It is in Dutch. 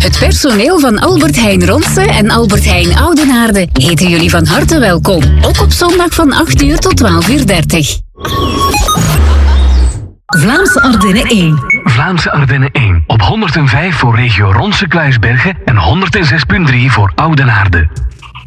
Het personeel van Albert Heijn Ronse en Albert Heijn Oudenaarde heten jullie van harte welkom. Ook op zondag van 8 uur tot 12:30. Vlaamse Ardennen 1. Vlaamse Ardennen 1. Op 105 voor regio Ronse-Kluisbergen en 106.3 voor Oudenaarde.